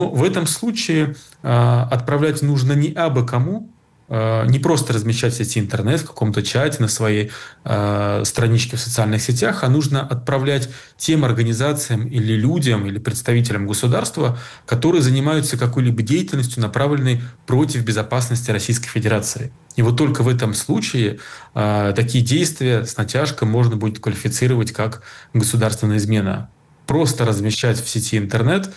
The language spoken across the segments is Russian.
В этом случае отправлять нужно не абы кому, не просто размещать в сети интернет, в каком-то чате, на своей страничке в социальных сетях, а нужно отправлять тем организациям или людям, или представителям государства, которые занимаются какой-либо деятельностью, направленной против безопасности Российской Федерации. И вот только в этом случае такие действия с натяжкой можно будет квалифицировать как государственная измена. Просто размещать в сети интернет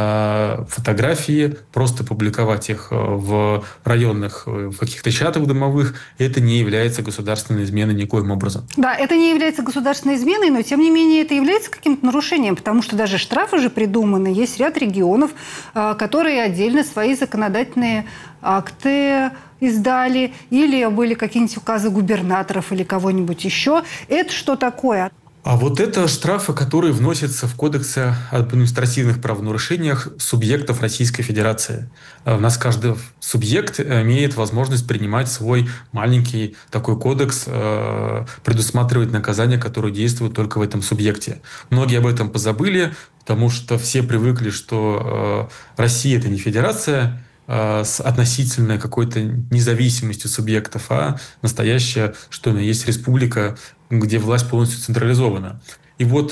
фотографии, просто публиковать их в районных, в каких-то чатах домовых, это не является государственной изменой никоим образом. Да, это не является государственной изменой, но тем не менее это является каким-то нарушением, потому что даже штрафы же придуманы. Есть ряд регионов, которые отдельно свои законодательные акты издали, или были какие-нибудь указы губернаторов или кого-нибудь еще. Это что такое? А вот это штрафы, которые вносятся в Кодекс об административных правонарушениях субъектов Российской Федерации. У нас каждый субъект имеет возможность принимать свой маленький такой кодекс, предусматривать наказания, которые действуют только в этом субъекте. Многие об этом позабыли, потому что все привыкли, что Россия — это не федерация с относительной какой-то независимостью субъектов, а настоящая, что она есть республика, где власть полностью централизована. И вот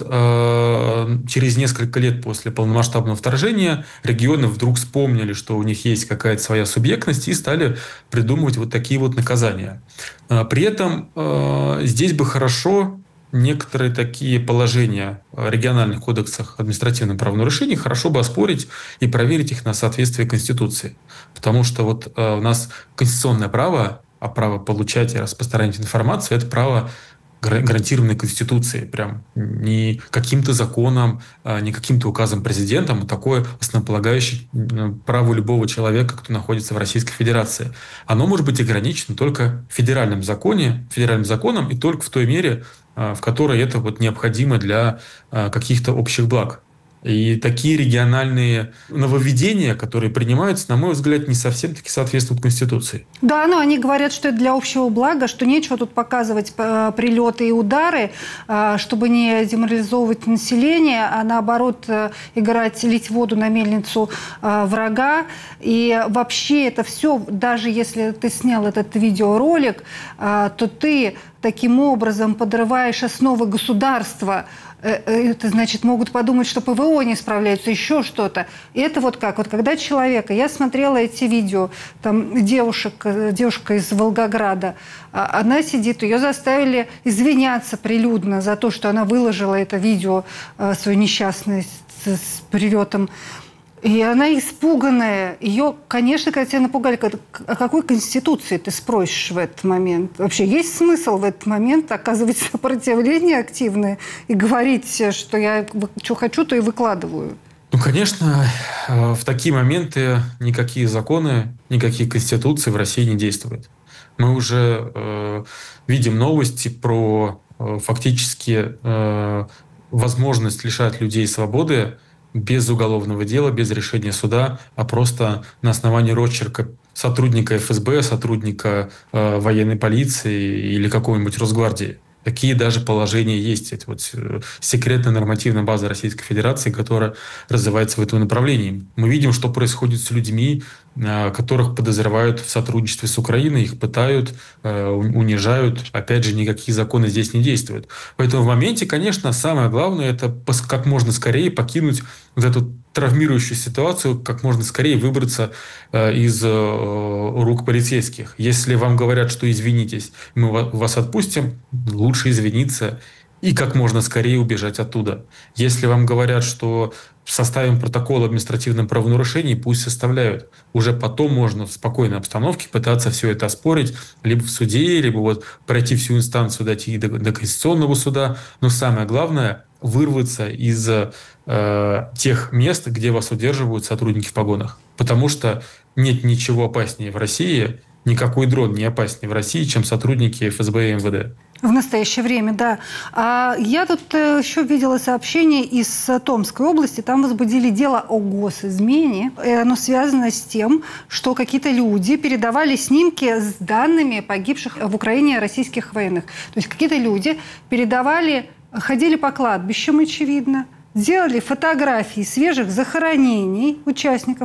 через несколько лет после полномасштабного вторжения регионы вдруг вспомнили, что у них есть какая-то своя субъектность, и стали придумывать вот такие вот наказания. При этом здесь бы хорошо некоторые такие положения в региональных кодексах административных правонарушений хорошо бы оспорить и проверить их на соответствие Конституции. Потому что вот у нас конституционное право, а право получать и распространять информацию — это право, гарантированной Конституцией, прям не каким-то законом, не каким-то указом президента, а такое основополагающее право любого человека, кто находится в Российской Федерации. Оно может быть ограничено только федеральным законом, и только в той мере, в которой это вот необходимо для каких-то общих благ. И такие региональные нововведения, которые принимаются, на мой взгляд, не совсем-таки соответствуют Конституции. Да, но они говорят, что это для общего блага, что нечего тут показывать прилеты и удары, чтобы не деморализовывать население, а наоборот играть, лить воду на мельницу врага. И вообще это все, даже если ты снял этот видеоролик, то ты таким образом подрываешь основы государства. Это значит, могут подумать, что ПВО не справляются, еще что-то. И это вот как? Вот когда человека... Я смотрела эти видео, там девушка из Волгограда, она сидит, ее заставили извиняться прилюдно за то, что она выложила это видео, свою несчастность с прилетом. И она испуганная. Ее, конечно, когда тебя напугали, о какой Конституции ты спросишь в этот момент? Вообще есть смысл в этот момент оказывать сопротивление активное и говорить, что я что хочу, то и выкладываю? Ну, конечно, в такие моменты никакие законы, никакие конституции в России не действуют. Мы уже видим новости про фактически возможность лишать людей свободы без уголовного дела, без решения суда, а просто на основании росчерка сотрудника ФСБ, сотрудника военной полиции или какой-нибудь Росгвардии. Такие даже положения есть. Это вот секретная нормативная база Российской Федерации, которая развивается в этом направлении. Мы видим, что происходит с людьми, которых подозревают в сотрудничестве с Украиной, их пытают, унижают. Опять же, никакие законы здесь не действуют. Поэтому в моменте, конечно, самое главное — это как можно скорее покинуть вот эту травмирующую ситуацию, как можно скорее выбраться из рук полицейских. Если вам говорят, что извинитесь, мы вас отпустим, лучше извиниться и как можно скорее убежать оттуда. Если вам говорят, что составим протокол административных правонарушений, пусть составляют. Уже потом можно в спокойной обстановке пытаться все это оспорить либо в суде, либо вот пройти всю инстанцию, дойти до Конституционного суда. Но самое главное — вырваться из тех мест, где вас удерживают сотрудники в погонах. Потому что нет ничего опаснее в России, никакой дрон не опаснее в России, чем сотрудники ФСБ и МВД. В настоящее время, да. Я тут еще видела сообщение из Томской области. Там возбудили дело о госизмене. И оно связано с тем, что какие-то люди передавали снимки с данными погибших в Украине российских военных. То есть какие-то люди ходили по кладбищам, очевидно, делали фотографии свежих захоронений участников